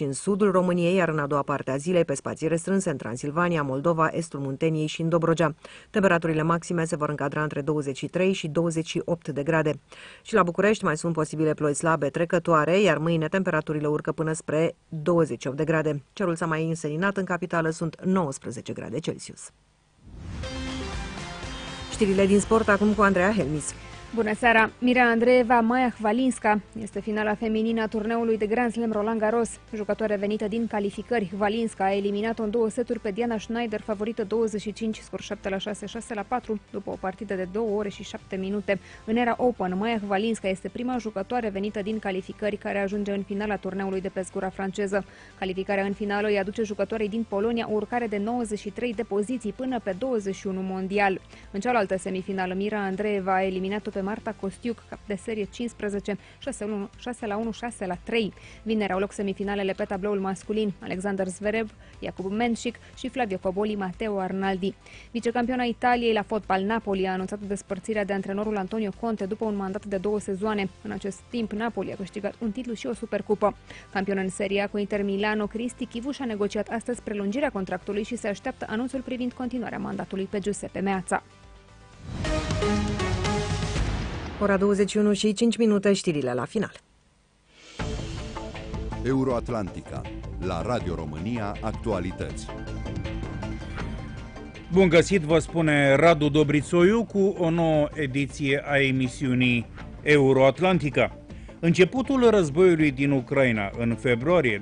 și în sudul României, iar în a doua parte a zilei pe spații restrânse în Transilvania, Moldova, estul Munteniei și în Dobrogea. Temperaturile maxime se vor încadra între 23 și 28 de grade. Și la București mai sunt posibile ploi slabe trecătoare, iar mâine temperaturile urcă până spre 28 de grade. Cerul s-a mai înseninat, în capitală sunt 19 grade Celsius. Știrile din sport acum cu Andreea Helmis. Bună seara! Mira Andreeva Maia Hvalinska este finala feminină a turneului de Grand Slam Roland Garros. Jucătoare venită din calificări, Hvalinska a eliminat-o în 2 seturi pe Diana Schneider, favorită 25, scor 7-6, 6-4, după o partidă de 2 ore și 7 minute. În era Open, Maia Hvalinska este prima jucătoare venită din calificări care ajunge în finala turneului de pe zgura franceză. Calificarea în finală îi aduce jucătoarei din Polonia o urcare de 93 de poziții până pe 21 mondial. În cealaltă semifinală, Mira Andreeva a eliminat-o pe Marta Kostiuk, cap de serie 15, 6-1, 6-3. Vineri au loc semifinalele pe tabloul masculin: Alexander Zverev, Jakub Menchik și Flavio Cobolli, Matteo Arnaldi. Vicecampioana Italiei la fotbal, Napoli, a anunțat despărțirea de antrenorul Antonio Conte după un mandat de 2 sezoane. În acest timp, Napoli a câștigat un titlu și o supercupă. Campion în Serie A cu Inter Milano, Cristi Chivu și-a negociat astăzi prelungirea contractului și se așteaptă anunțul privind continuarea mandatului pe Giuseppe Meazza. Ora 21 și 5 minute, știrile la final. Euroatlantica, la Radio România, actualități. Bun găsit, vă spune Radu Dobrițoiu cu o nouă ediție a emisiunii Euroatlantica. Începutul războiului din Ucraina în februarie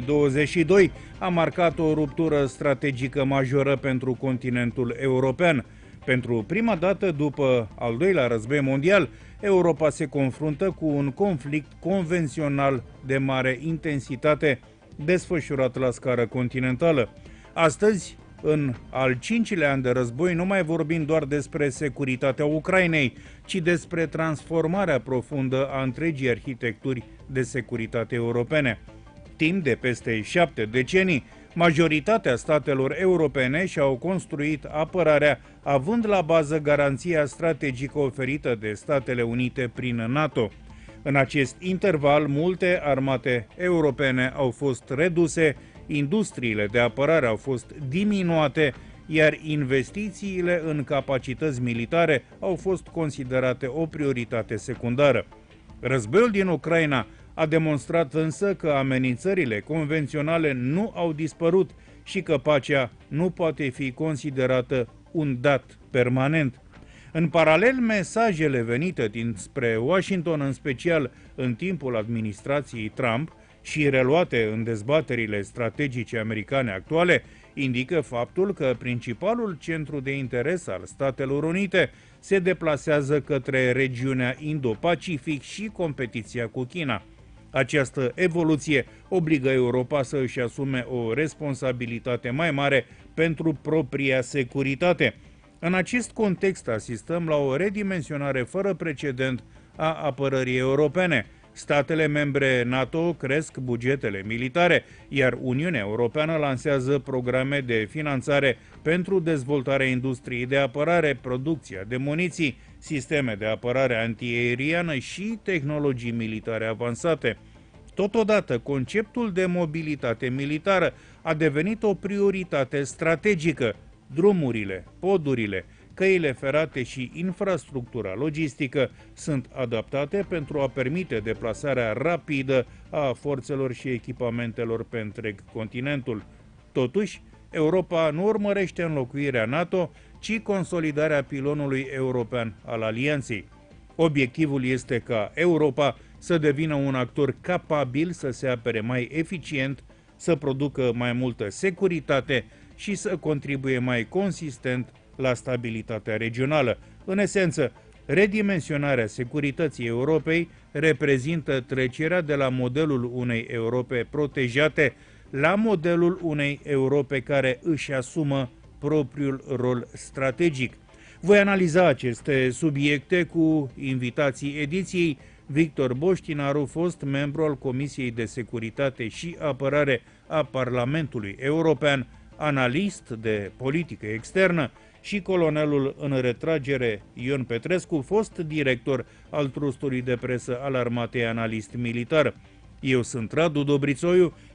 2022 a marcat o ruptură strategică majoră pentru continentul european. Pentru prima dată după al doilea război mondial, Europa se confruntă cu un conflict convențional de mare intensitate, desfășurat la scară continentală. Astăzi, în al 5-lea an de război, nu mai vorbim doar despre securitatea Ucrainei, ci despre transformarea profundă a întregii arhitecturi de securitate europene. Timp de peste 7 decenii, majoritatea statelor europene și-au construit apărarea având la bază garanția strategică oferită de Statele Unite prin NATO. În acest interval, multe armate europene au fost reduse, industriile de apărare au fost diminuate, iar investițiile în capacități militare au fost considerate o prioritate secundară. Războiul din Ucraina a demonstrat însă că amenințările convenționale nu au dispărut și că pacea nu poate fi considerată un dat permanent. În paralel, mesajele venite dinspre Washington, în special în timpul administrației Trump, și reluate în dezbaterile strategice americane actuale, indică faptul că principalul centru de interes al Statelor Unite se deplasează către regiunea Indo-Pacific și competiția cu China. Această evoluție obligă Europa să își asume o responsabilitate mai mare pentru propria securitate. În acest context asistăm la o redimensionare fără precedent a apărării europene. Statele membre NATO cresc bugetele militare, iar Uniunea Europeană lansează programe de finanțare pentru dezvoltarea industriei de apărare, producția de muniții, sisteme de apărare antiaeriană și tehnologii militare avansate. Totodată, conceptul de mobilitate militară a devenit o prioritate strategică. Drumurile, podurile, căile ferate și infrastructura logistică sunt adaptate pentru a permite deplasarea rapidă a forțelor și echipamentelor pe întreg continentul. Totuși, Europa nu urmărește înlocuirea NATO, ci consolidarea pilonului european al alianței. Obiectivul este ca Europa să devină un actor capabil să se apere mai eficient, să producă mai multă securitate și să contribuie mai consistent la stabilitatea regională. În esență, redimensionarea securității Europei reprezintă trecerea de la modelul unei Europe protejate la modelul unei Europe care își asumă propriul rol strategic. Voi analiza aceste subiecte cu invitații ediției: Victor Boștinaru, fost membru al Comisiei de Securitate și Apărare a Parlamentului European, analist de politică externă, și colonelul în retragere Ion Petrescu, fost director al trustului de presă al Armatei, analist militar. Eu sunt Radu Dobrițoiu